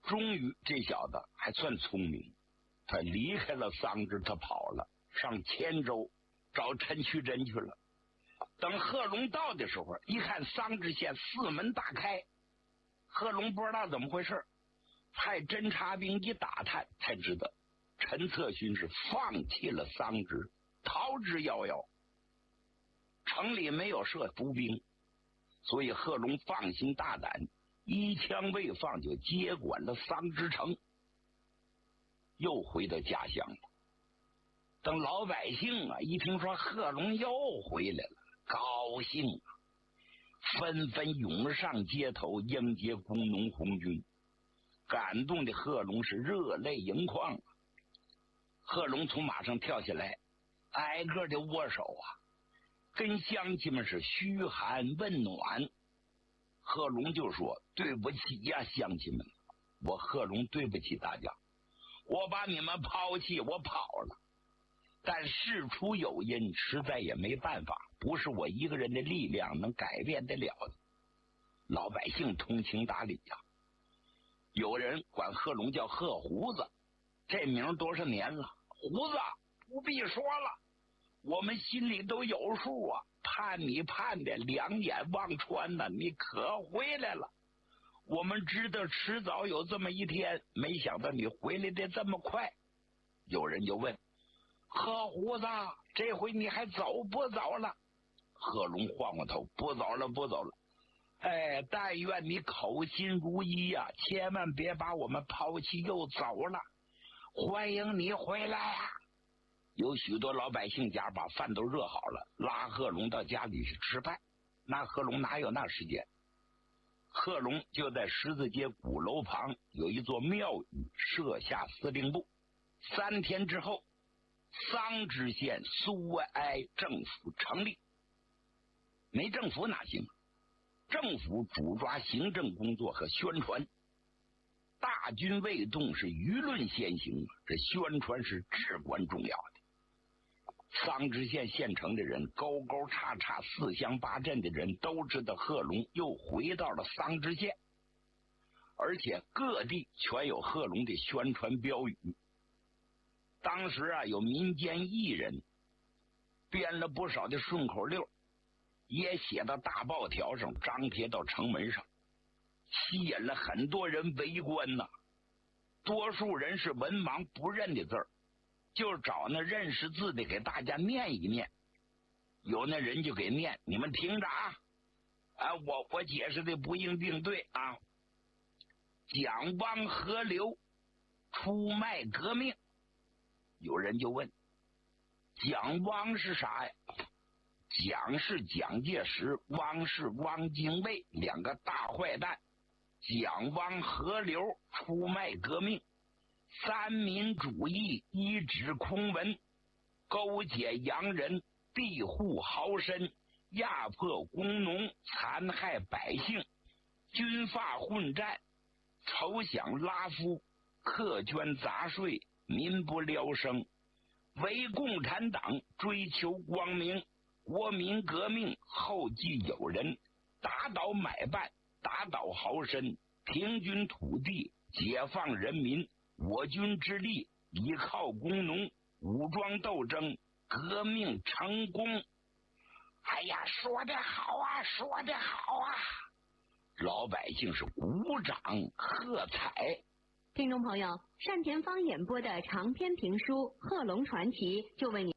终于这小子还算聪明，他离开了桑植，他跑了，上黔州找陈渠珍去了。等贺龙到的时候，一看桑植县四门大开，贺龙不知道怎么回事，派侦察兵一打探，才知道陈策勋是放弃了桑植，逃之夭夭。城里没有设伏兵，所以贺龙放心大胆，一枪未放就接管了桑植城，又回到家乡了。等老百姓啊一听说贺龙又回来了，高兴啊，纷纷涌上街头迎接工农红军，感动的贺龙是热泪盈眶啊。贺龙从马上跳下来，挨个的握手啊，跟乡亲们是嘘寒问暖。贺龙就说：“对不起呀，乡亲们，我贺龙对不起大家，我把你们抛弃，我跑了。但事出有因，实在也没办法，不是我一个人的力量能改变得了的。”老百姓通情达理呀，有人管贺龙叫贺胡子，这名多少年了，胡子不必说了，我们心里都有数啊。盼你盼的两眼望穿呢，你可回来了。我们知道迟早有这么一天，没想到你回来的这么快。有人就问：“贺胡子，这回你还走不走了？”贺龙晃晃头：“不走了，不走了。哎，但愿你口心如一呀，千万别把我们抛弃又走了。欢迎你回来啊！”有许多老百姓家把饭都热好了，拉贺龙到家里去吃饭。那贺龙哪有那时间？贺龙就在十字街鼓楼旁有一座庙宇设下司令部。3天之后，桑植县苏维埃政府成立。没政府哪行？政府主抓行政工作和宣传，大军未动是舆论先行，这宣传是至关重要的。桑植县县城的人，沟沟叉叉4乡8镇的人都知道贺龙又回到了桑植县，而且各地全有贺龙的宣传标语。当时啊，有民间艺人编了不少的顺口溜，也写到大报条上，张贴到城门上，吸引了很多人围观呐。多数人是文盲不认的字儿，就找那认识字的给大家念一念。有那人就给念，你们听着啊，我解释的不一定对啊。蒋汪河流出卖革命。有人就问，蒋汪是啥呀？蒋是蒋介石，汪是汪精卫，两个大坏蛋。蒋汪河流出卖革命，三民主义一纸空文，勾结洋人，庇护豪绅，压迫工农，残害百姓，军阀混战，筹饷拉夫，苛捐杂税，民不聊生。为共产党追求光明，国民革命后继有人，打倒买办，打倒豪绅，平均土地，解放人民。我军之力依靠工农，武装斗争，革命成功。哎呀，说得好啊，说得好啊！老百姓是鼓掌喝彩。 听众朋友，单田芳演播的长篇评书《贺龙传奇》就为你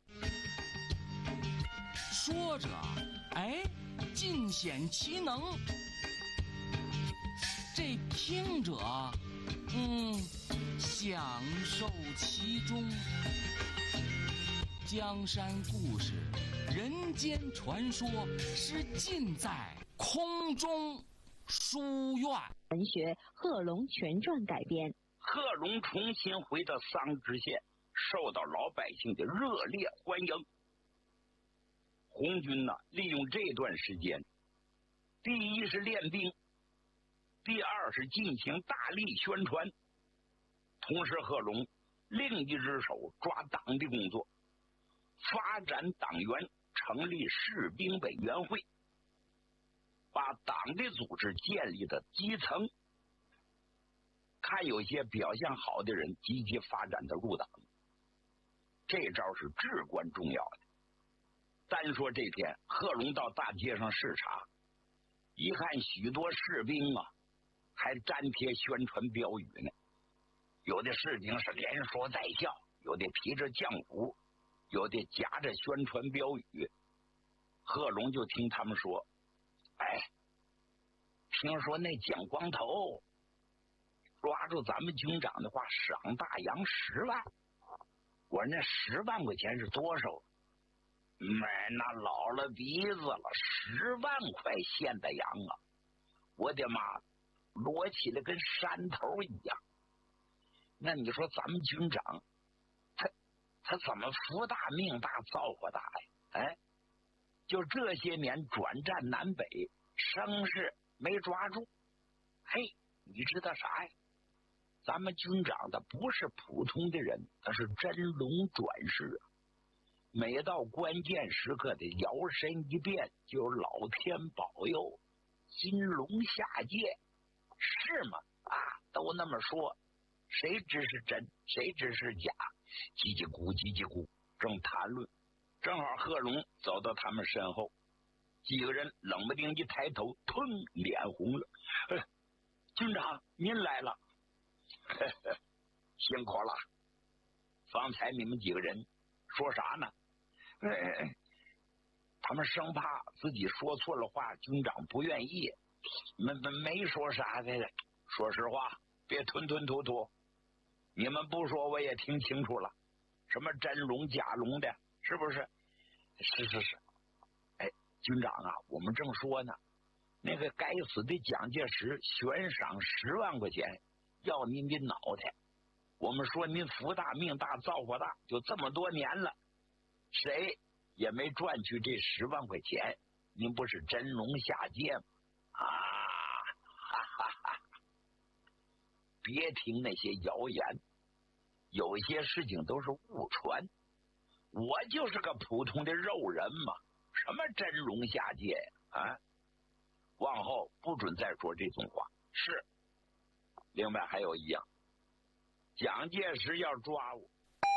说着，哎，尽显其能；这听者，享受其中。江山故事、人间传说，是尽在空中书院。 文学《贺龙全传》改编。 贺龙重新回到桑植县，受到老百姓的热烈欢迎。红军呢，利用这段时间，第一是练兵，第二是进行大力宣传。同时贺龙另一只手抓党的工作，发展党员，成立士兵委员会，把党的组织建立的基层。 还有些表现好的人积极发展的入党，这招是至关重要的。单说这天，贺龙到大街上视察，一看许多士兵啊，还粘贴宣传标语呢。有的士兵是连说带笑，有的披着将服，有的夹着宣传标语。贺龙就听他们说：“哎，听说那蒋光头抓住咱们军长的话，赏大洋10万。我说那10万块钱是多少？那老了鼻子了，10万块现的洋啊！我的妈，摞起来跟山头一样。那你说咱们军长，他怎么福大命大造化大呀？哎，就这些年转战南北，声势没抓住。嘿，你知道啥呀？咱们军长的不是普通的人，他是真龙转世啊！每到关键时刻的摇身一变，就有老天保佑，金龙下界，是吗？啊，都那么说，谁知是真，谁知是假？叽叽咕叽叽咕，正谈论，正好贺龙走到他们身后，几个人冷不丁一抬头，腾，脸红了。军长，您来了。辛苦了。方才你们几个人说啥呢？他们生怕自己说错了话，军长不愿意。没说啥的。说实话，别吞吞吐吐。你们不说我也听清楚了，什么真龙假龙的，是不是？是。哎，军长啊，我们正说呢，那个该死的蒋介石悬赏10万块钱要您的脑袋。我们说您福大命大造化大，就这么多年了，谁也没赚取这10万块钱，您不是真龙下界吗？啊，哈哈哈！别听那些谣言，有些事情都是误传。我就是个普通的肉人嘛，什么真龙下界呀？啊，往后不准再说这种话。是，另外还有一样，蒋介石要抓我。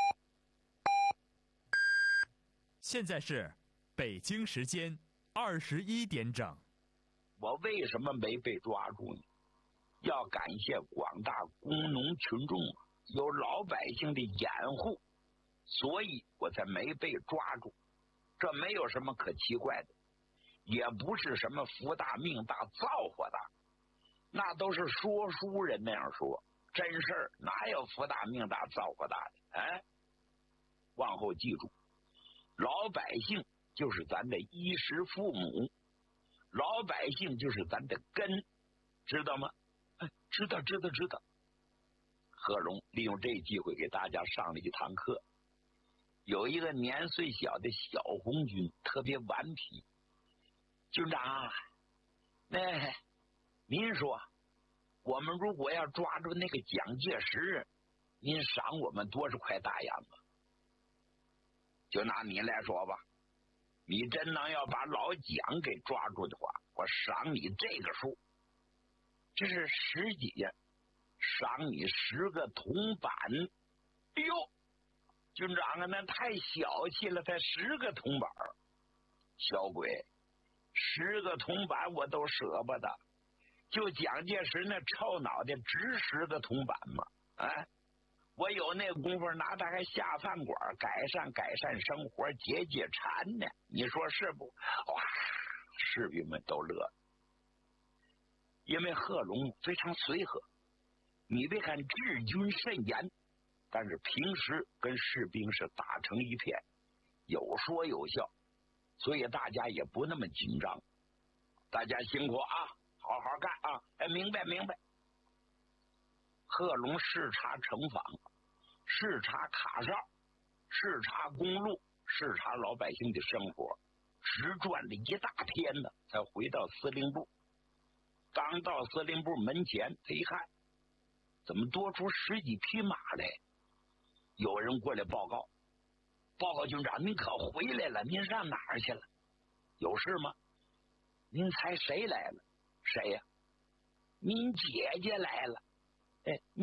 现在是北京时间21点整。 我为什么没被抓住呢？要感谢广大工农群众，有老百姓的掩护，所以我才没被抓住。这没有什么可奇怪的，也不是什么福大命大造化大，那都是说书人那样说，真事儿哪有福大命大造化大的？哎，往后记住，老百姓就是咱的衣食父母，老百姓就是咱的根，知道吗？知道。贺龙利用这机会给大家上了一堂课。有一个年岁小的小红军特别顽皮，军长，那您说，我们如果要抓住那个蒋介石，您赏我们多少块大洋啊？就拿你来说吧，你真能要把老蒋给抓住的话，我赏你这个数，这是10几呀，赏你10个铜板。哎呦，军长啊，那太小气了，才10个铜板。小鬼，10个铜板我都舍不得，就蒋介石那臭脑袋值10个铜板吗？啊，我有那功夫拿它还下饭馆，改善生活，解馋呢。你说是不？哇，士兵们都乐了。因为贺龙非常随和，你别看治军甚严，但是平时跟士兵是打成一片，有说有笑，所以大家也不那么紧张。大家辛苦啊，好好干啊！哎，明白。贺龙视察城防，视察卡哨，视察公路，视察老百姓的生活，直转了一大天呢，才回到司令部。刚到司令部门前，他一看，怎么多出10几匹马来？有人过来报告军长，您可回来了，您上哪儿去了？有事吗？您猜谁来了？谁呀？您姐姐来了。哎，